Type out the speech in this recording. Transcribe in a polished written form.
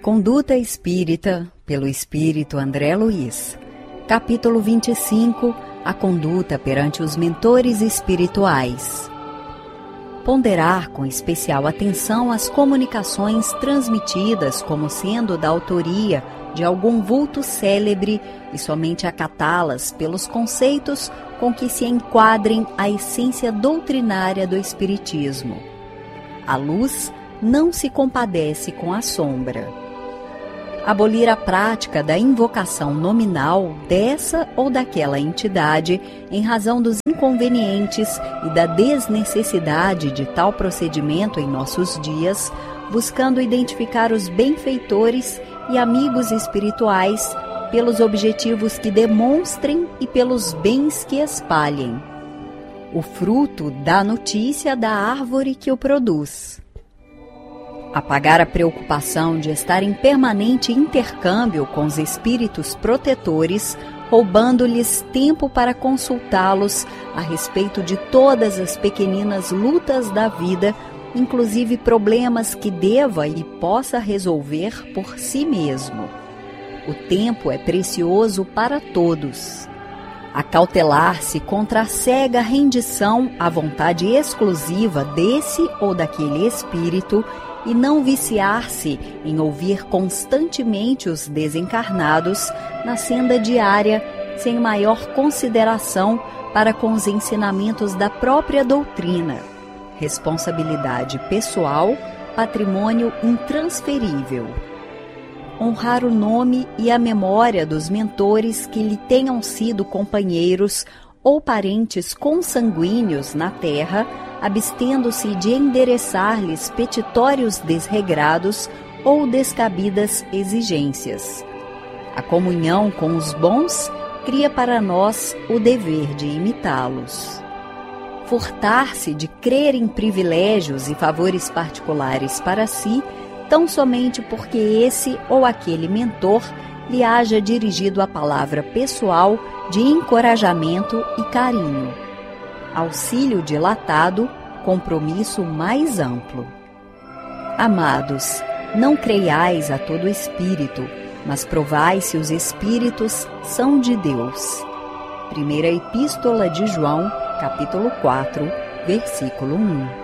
Conduta Espírita, pelo Espírito André Luiz. Capítulo 25. A conduta perante os mentores espirituais. Ponderar com especial atenção as comunicações transmitidas como sendo da autoria de algum vulto célebre e somente acatá-las pelos conceitos com que se enquadrem a essência doutrinária do Espiritismo. A luz não se compadece com a sombra. Abolir a prática da invocação nominal dessa ou daquela entidade em razão dos inconvenientes e da desnecessidade de tal procedimento em nossos dias, buscando identificar os benfeitores e amigos espirituais pelos objetivos que demonstrem e pelos bens que espalhem. O fruto dá notícia da árvore que o produz. Apagar a preocupação de estar em permanente intercâmbio com os espíritos protetores, roubando-lhes tempo para consultá-los a respeito de todas as pequeninas lutas da vida, inclusive problemas que deva e possa resolver por si mesmo. O tempo é precioso para todos. Acautelar-se contra a cega rendição à vontade exclusiva desse ou daquele espírito e não viciar-se em ouvir constantemente os desencarnados na senda diária, sem maior consideração para com os ensinamentos da própria doutrina. Responsabilidade pessoal, patrimônio intransferível. Honrar o nome e a memória dos mentores que lhe tenham sido companheiros ou parentes consanguíneos na terra, abstendo-se de endereçar-lhes petitórios desregrados ou descabidas exigências. A comunhão com os bons cria para nós o dever de imitá-los. Furtar-se de crer em privilégios e favores particulares para si, tão somente porque esse ou aquele mentor lhe haja dirigido a palavra pessoal de encorajamento e carinho. Auxílio dilatado, compromisso mais amplo. Amados, não creiais a todo espírito, mas provai se os espíritos são de Deus. Primeira Epístola de João, capítulo 4, versículo 1.